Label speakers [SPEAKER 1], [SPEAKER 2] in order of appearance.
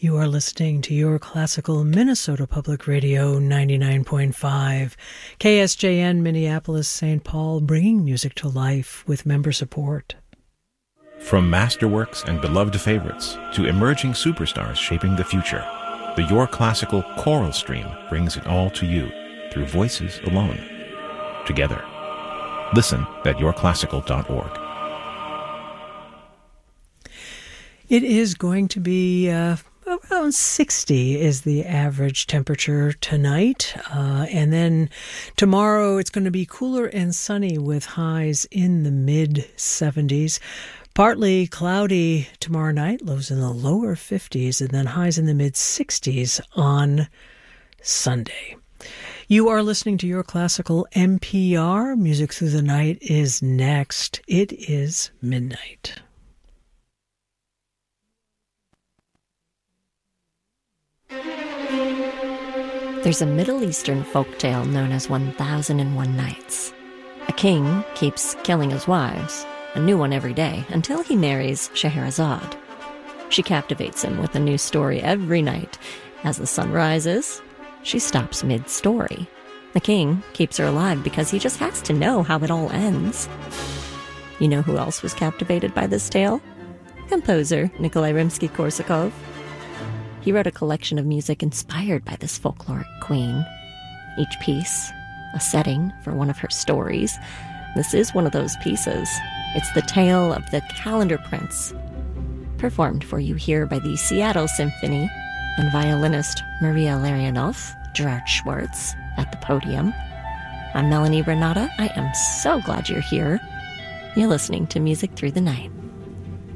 [SPEAKER 1] You are listening to Your Classical Minnesota Public Radio 99.5, KSJN Minneapolis, St. Paul, bringing music to life with member support.
[SPEAKER 2] From masterworks and beloved favorites to emerging superstars shaping the future, the Your Classical choral stream brings it all to you through voices alone, together. Listen at yourclassical.org.
[SPEAKER 1] It is going to be around 60 is the average temperature tonight. And then tomorrow it's going to be cooler and sunny with highs in the mid-70s. Partly cloudy tomorrow night, lows in the lower 50s, and then highs in the mid-60s on Sunday. You are listening to Your Classical NPR. Music Through the Night is next. It is midnight.
[SPEAKER 3] There's a Middle Eastern folktale known as 1001 Nights. A king keeps killing his wives, a new one every day, until he marries Scheherazade. She captivates him with a new story every night. As the sun rises, she stops mid-story. The king keeps her alive because he just has to know how it all ends. You know who else was captivated by this tale? Composer Nikolai Rimsky-Korsakov. He wrote a collection of music inspired by this folkloric queen. Each piece, a setting for one of her stories. This is one of those pieces. It's the tale of the Calendar Prince, performed for you here by the Seattle Symphony and violinist Maria Larionov, Gerard Schwartz, at the podium. I'm Melanie Renata. I am so glad you're here. You're listening to Music Through the Night.